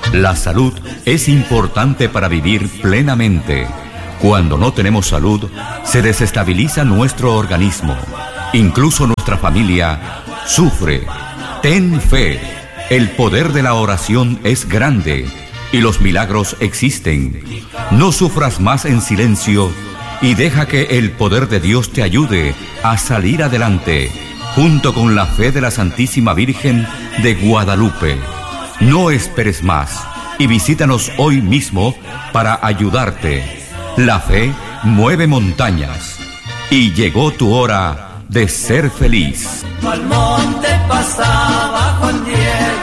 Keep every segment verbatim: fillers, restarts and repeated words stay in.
La salud es importante para vivir plenamente. Cuando no tenemos salud, se desestabiliza nuestro organismo. Incluso nuestra familia sufre. Ten fe. El poder de la oración es grande y los milagros existen. No sufras más en silencio y deja que el poder de Dios te ayude a salir adelante, junto con la fe de la Santísima Virgen de Guadalupe. No esperes más y visítanos hoy mismo para ayudarte. La fe mueve montañas y llegó tu hora de ser feliz. Al monte pasaba Juan Diego.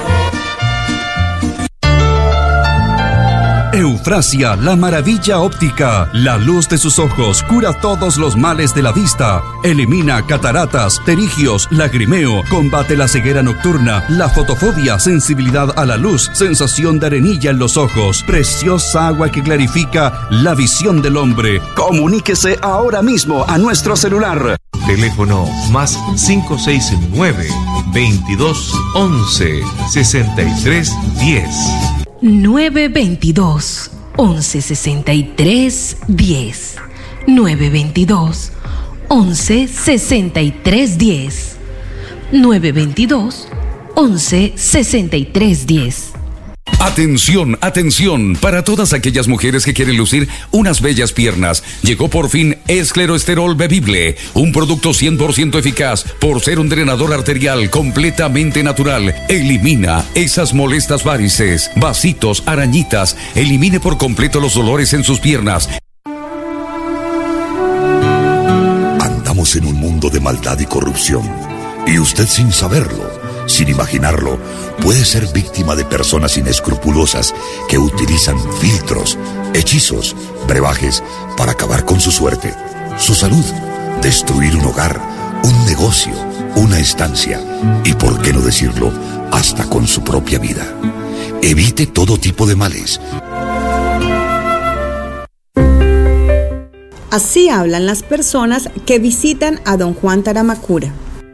Eufrasia, la maravilla óptica. La luz de sus ojos cura todos los males de la vista. Elimina cataratas, pterigios, lagrimeo. Combate la ceguera nocturna, la fotofobia, sensibilidad a la luz, sensación de arenilla en los ojos. Preciosa agua que clarifica la visión del hombre. Comuníquese ahora mismo a nuestro celular. Teléfono más cinco seis nueve, veintidós once, sesenta y tres diez. nueve veintidós, once sesenta y tres diez. nueve veintidós, once sesenta y tres diez. nueve veintidós, once sesenta y tres diez. Atención, atención, para todas aquellas mujeres que quieren lucir unas bellas piernas. Llegó por fin Escleroesterol Bebible, un producto cien por ciento eficaz por ser un drenador arterial completamente natural. Elimina esas molestas varices, vasitos, arañitas. Elimine por completo los dolores en sus piernas. Andamos en un mundo de maldad y corrupción, y usted, sin saberlo, sin imaginarlo, puede ser víctima de personas inescrupulosas que utilizan filtros, hechizos, brebajes para acabar con su suerte, su salud, destruir un hogar, un negocio, una estancia y, por qué no decirlo, hasta con su propia vida. Evite todo tipo de males. Así hablan las personas que visitan a don Juan Taramacura.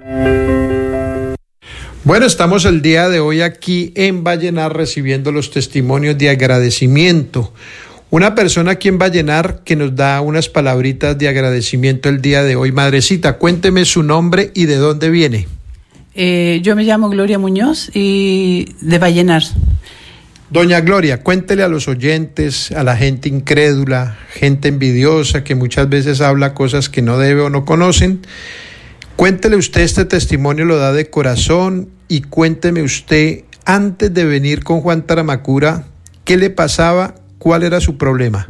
Bueno, estamos el día de hoy aquí en Vallenar recibiendo los testimonios de agradecimiento. Una persona aquí en Vallenar que nos da unas palabritas de agradecimiento el día de hoy. Madrecita, cuénteme su nombre y de dónde viene. Eh, yo me llamo Gloria Muñoz y de Vallenar. Doña Gloria, cuéntele a los oyentes, a la gente incrédula, gente envidiosa que muchas veces habla cosas que no debe o no conocen. Cuéntele usted, este testimonio lo da de corazón, y cuénteme usted, antes de venir con Juan Taramacura, ¿qué le pasaba? ¿Cuál era su problema?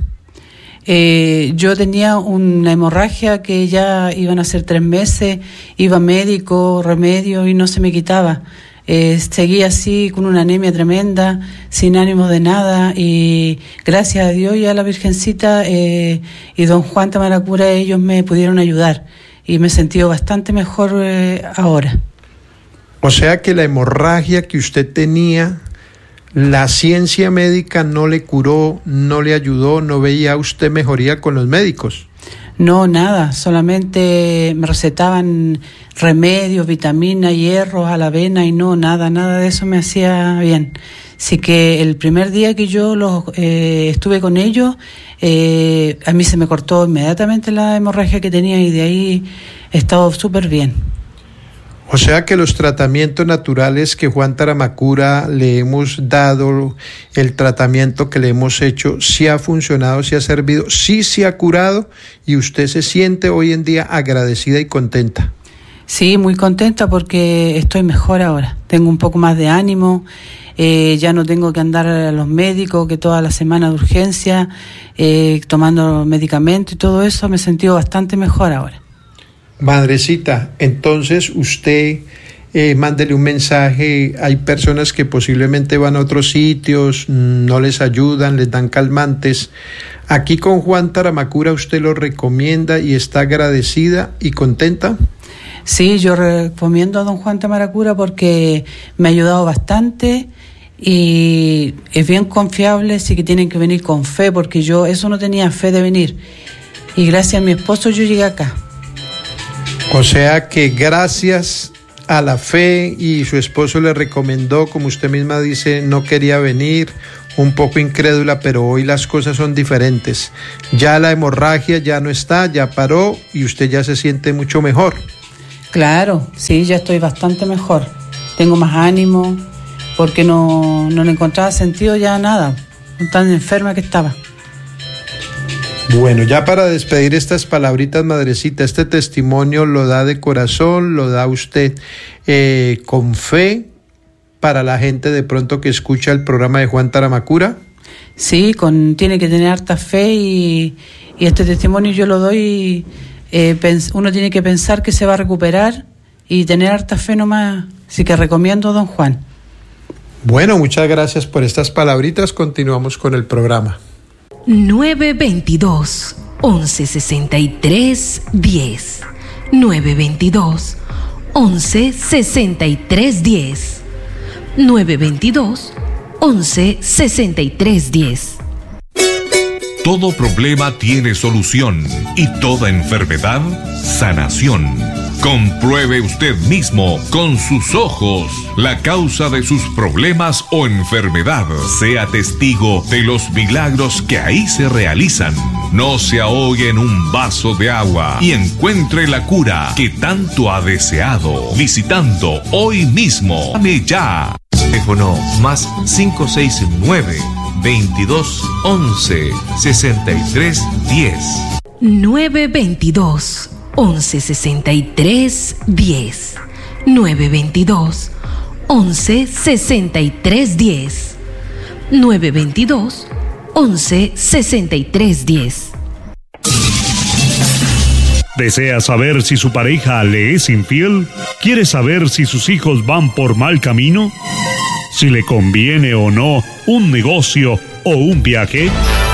Eh, yo tenía una hemorragia que ya iban a ser tres meses, iba a médico, remedio y no se me quitaba. Eh, seguía así con una anemia tremenda, sin ánimo de nada, y gracias a Dios y a la Virgencita eh, y don Juan Taramacura, ellos me pudieron ayudar. Y me he sentido bastante mejor eh, ahora. O sea que la hemorragia que usted tenía, la ciencia médica no le curó, no le ayudó, no veía usted mejoría con los médicos. No, nada, solamente me recetaban remedios, vitaminas, hierros a la avena y no, nada, nada de eso me hacía bien. Así que el primer día que yo los, eh, estuve con ellos, eh, a mí se me cortó inmediatamente la hemorragia que tenía y de ahí he estado súper bien. O sea que los tratamientos naturales que Juan Taramacura le hemos dado, el tratamiento que le hemos hecho, sí ha funcionado, sí ha servido, sí se ha curado, y usted se siente hoy en día agradecida y contenta. Sí, muy contenta porque estoy mejor ahora, tengo un poco más de ánimo. Eh, ya no tengo que andar a los médicos, que toda la semana de urgencia, eh, tomando medicamentos y todo eso, me he sentido bastante mejor ahora. Madrecita, entonces usted eh, mándele un mensaje. Hay personas que posiblemente van a otros sitios, no les ayudan, les dan calmantes. Aquí con Juan Taramacura usted lo recomienda y está agradecida y contenta. Sí, yo recomiendo a don Juan Taramacura porque me ha ayudado bastante y es bien confiable, sí que tienen que venir con fe, porque yo eso no tenía fe de venir y gracias a mi esposo yo llegué acá. O sea que gracias a la fe, y su esposo le recomendó, como usted misma dice, no quería venir, un poco incrédula, pero hoy las cosas son diferentes. Ya la hemorragia ya no está, ya paró y usted ya se siente mucho mejor. Claro, sí, ya estoy bastante mejor. Tengo más ánimo porque no, no le encontraba sentido ya a nada, tan enferma que estaba. Bueno, ya para despedir estas palabritas, madrecita, este testimonio lo da de corazón, lo da usted eh, con fe para la gente de pronto que escucha el programa de Juan Taramacura. Sí, con, tiene que tener harta fe y, y este testimonio yo lo doy, eh, pens, uno tiene que pensar que se va a recuperar y tener harta fe nomás, así que recomiendo a don Juan. Bueno, muchas gracias por estas palabritas, continuamos con el programa. nueve veintidós, once sesenta y tres, diez. nueve veintidós, once sesenta y tres, diez. nueve veintidós, once sesenta y tres, diez. Todo problema tiene solución y toda enfermedad, sanación. Compruebe usted mismo con sus ojos la causa de sus problemas o enfermedad. Sea testigo de los milagros que ahí se realizan. No se ahogue en un vaso de agua y encuentre la cura que tanto ha deseado. Visitando hoy mismo. Llame ya. Teléfono más cinco seis nueve, veintidós, once, sesenta y tres, diez. nueve veintidós, once sesenta y tres, diez. nueve veintidós, once sesenta y tres, diez. nueve veintidós, once sesenta y tres, diez. ¿Desea saber si su pareja le es infiel? ¿Quiere saber si sus hijos van por mal camino? ¿Si le conviene o no un negocio o un viaje?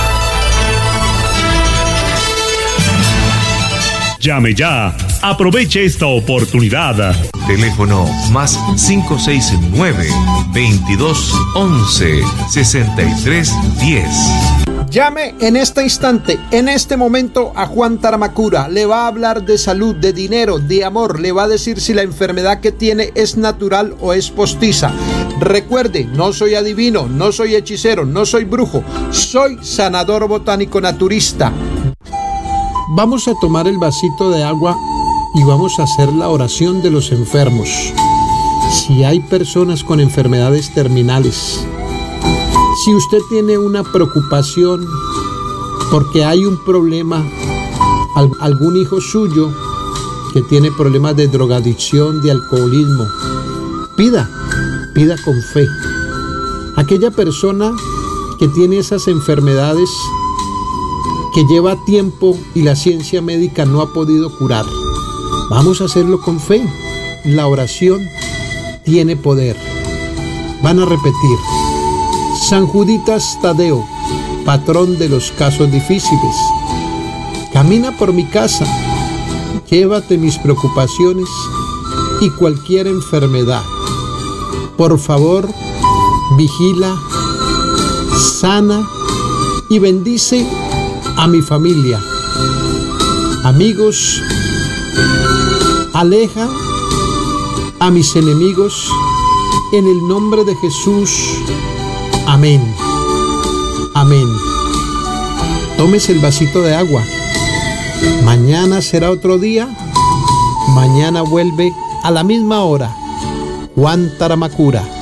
Llame ya. Aproveche esta oportunidad. Teléfono más cinco seis nueve, veintidós, once, sesenta y tres, diez. Llame en este instante, en este momento a Juan Taramacura. Le va a hablar de salud, de dinero, de amor. Le va a decir si la enfermedad que tiene es natural o es postiza. Recuerde, no soy adivino, no soy hechicero, no soy brujo. Soy sanador botánico naturista. Vamos a tomar el vasito de agua y vamos a hacer la oración de los enfermos. Si hay personas con enfermedades terminales, si usted tiene una preocupación porque hay un problema, algún hijo suyo que tiene problemas de drogadicción, de alcoholismo, pida, pida con fe. Aquella persona que tiene esas enfermedades que lleva tiempo y la ciencia médica no ha podido curar, vamos a hacerlo con fe. La oración tiene poder. Van a repetir: San Juditas Tadeo, patrón de los casos difíciles, camina por mi casa, llévate mis preocupaciones y cualquier enfermedad. Por favor, vigila, sana y bendice a mi familia. Amigos, aleja a mis enemigos en el nombre de Jesús. Amén. Amén. Tómese el vasito de agua. Mañana será otro día. Mañana vuelve a la misma hora Juan Taramacura.